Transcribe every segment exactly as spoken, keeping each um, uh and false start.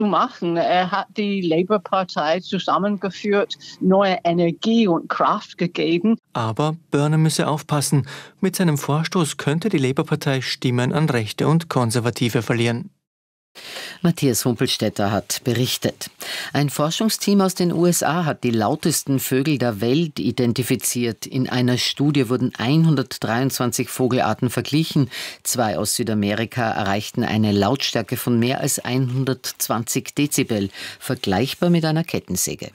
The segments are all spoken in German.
zu machen. Er hat die Labour-Partei zusammengeführt, neue Energie und Kraft gegeben. Aber Burnham müsse aufpassen. Mit seinem Vorstoß könnte die Labour-Partei Stimmen an Rechte und Konservative verlieren. Matthias Humpelstädter hat berichtet. Ein Forschungsteam aus den U S A hat die lautesten Vögel der Welt identifiziert. In einer Studie wurden hundertdreiundzwanzig Vogelarten verglichen. Zwei aus Südamerika erreichten eine Lautstärke von mehr als hundertzwanzig Dezibel, vergleichbar mit einer Kettensäge.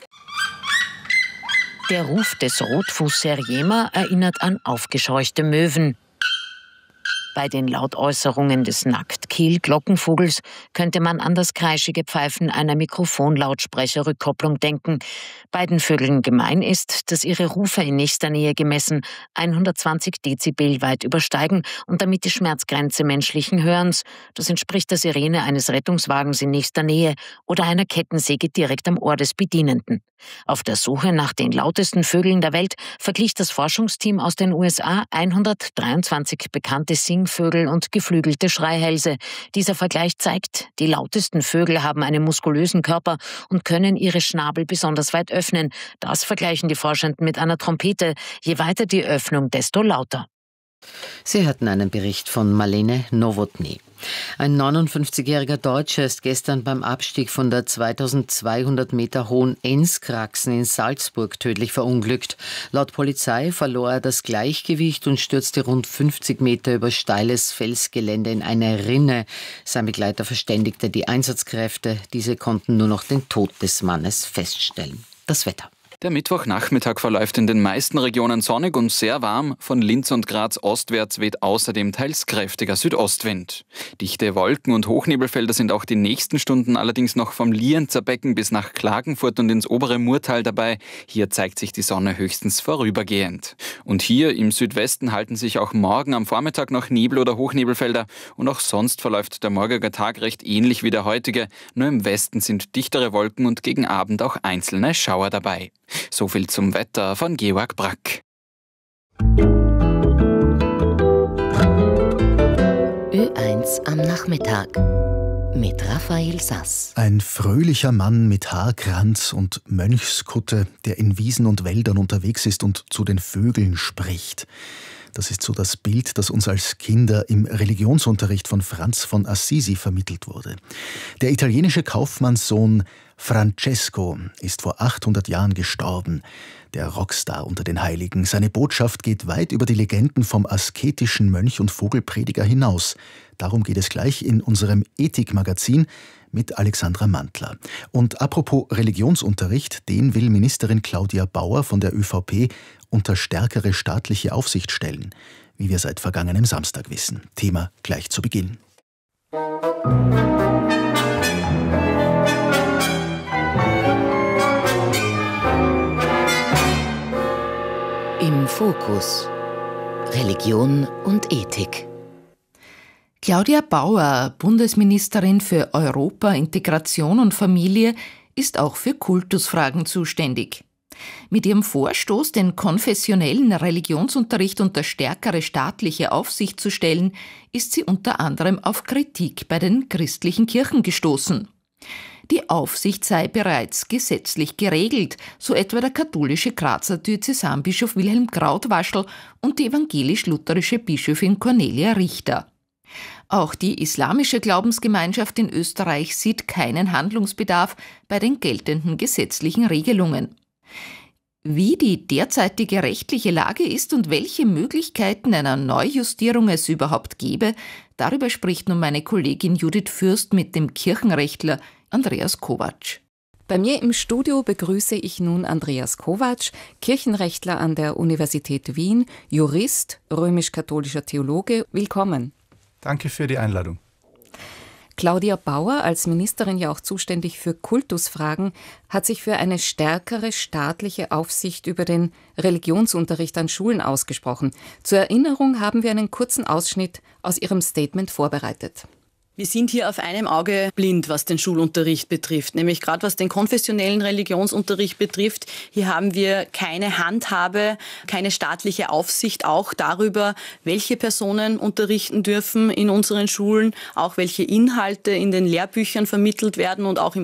Der Ruf des Rotfuß-Seriema erinnert an aufgescheuchte Möwen. Bei den Lautäußerungen des Nacktkehl-Glockenvogels könnte man an das kreischige Pfeifen einer Mikrofonlautsprecherrückkopplung denken. Beiden Vögeln gemein ist, dass ihre Rufe in nächster Nähe gemessen hundertzwanzig Dezibel weit übersteigen und damit die Schmerzgrenze menschlichen Hörens. Das entspricht der Sirene eines Rettungswagens in nächster Nähe oder einer Kettensäge direkt am Ohr des Bedienenden. Auf der Suche nach den lautesten Vögeln der Welt verglich das Forschungsteam aus den U S A hundertdreiundzwanzig bekannte Singvögel und geflügelte Schreihälse. Dieser Vergleich zeigt, die lautesten Vögel haben einen muskulösen Körper und können ihre Schnabel besonders weit öffnen. Das vergleichen die Forschenden mit einer Trompete. Je weiter die Öffnung, desto lauter. Sie hörten einen Bericht von Marlene Nowotny. Ein neunundfünfzigjähriger Deutscher ist gestern beim Abstieg von der zweitausendzweihundert Meter hohen Enzkraxen in Salzburg tödlich verunglückt. Laut Polizei verlor er das Gleichgewicht und stürzte rund fünfzig Meter über steiles Felsgelände in eine Rinne. Sein Begleiter verständigte die Einsatzkräfte. Diese konnten nur noch den Tod des Mannes feststellen. Das Wetter. Der Mittwochnachmittag verläuft in den meisten Regionen sonnig und sehr warm. Von Linz und Graz ostwärts weht außerdem teils kräftiger Südostwind. Dichte Wolken- und Hochnebelfelder sind auch die nächsten Stunden allerdings noch vom Lienzer Becken bis nach Klagenfurt und ins obere Murtal dabei. Hier zeigt sich die Sonne höchstens vorübergehend. Und hier im Südwesten halten sich auch morgen am Vormittag noch Nebel- oder Hochnebelfelder. Und auch sonst verläuft der morgige Tag recht ähnlich wie der heutige. Nur im Westen sind dichtere Wolken und gegen Abend auch einzelne Schauer dabei. So viel zum Wetter von Georg Brack. Ö eins am Nachmittag mit Raphael Sass. Ein fröhlicher Mann mit Haarkranz und Mönchskutte, der in Wiesen und Wäldern unterwegs ist und zu den Vögeln spricht. Das ist so das Bild, das uns als Kinder im Religionsunterricht von Franz von Assisi vermittelt wurde. Der italienische Kaufmannssohn Francesco ist vor achthundert Jahren gestorben, der Rockstar unter den Heiligen. Seine Botschaft geht weit über die Legenden vom asketischen Mönch und Vogelprediger hinaus. Darum geht es gleich in unserem Ethikmagazin mit Alexandra Mantler. Und apropos Religionsunterricht, den will Ministerin Claudia Bauer von der ÖVP unter stärkere staatliche Aufsicht stellen, wie wir seit vergangenem Samstag wissen. Thema gleich zu Beginn. Im Fokus Religion und Ethik. Claudia Bauer, Bundesministerin für Europa, Integration und Familie, ist auch für Kultusfragen zuständig. Mit ihrem Vorstoß, den konfessionellen Religionsunterricht unter stärkere staatliche Aufsicht zu stellen, ist sie unter anderem auf Kritik bei den christlichen Kirchen gestoßen. Die Aufsicht sei bereits gesetzlich geregelt, so etwa der katholische Grazer Diözesanbischof Wilhelm Krautwaschl und die evangelisch-lutherische Bischöfin Cornelia Richter. Auch die islamische Glaubensgemeinschaft in Österreich sieht keinen Handlungsbedarf bei den geltenden gesetzlichen Regelungen. Wie die derzeitige rechtliche Lage ist und welche Möglichkeiten einer Neujustierung es überhaupt gäbe, darüber spricht nun meine Kollegin Judith Fürst mit dem Kirchenrechtler Andreas Kovacs. Bei mir im Studio begrüße ich nun Andreas Kovacs, Kirchenrechtler an der Universität Wien, Jurist, römisch-katholischer Theologe. Willkommen. Danke für die Einladung. Claudia Bauer, als Ministerin ja auch zuständig für Kultusfragen, hat sich für eine stärkere staatliche Aufsicht über den Religionsunterricht an Schulen ausgesprochen. Zur Erinnerung haben wir einen kurzen Ausschnitt aus ihrem Statement vorbereitet. Wir sind hier auf einem Auge blind, was den Schulunterricht betrifft, nämlich gerade was den konfessionellen Religionsunterricht betrifft. Hier haben wir keine Handhabe, keine staatliche Aufsicht auch darüber, welche Personen unterrichten dürfen in unseren Schulen, auch welche Inhalte in den Lehrbüchern vermittelt werden und auch im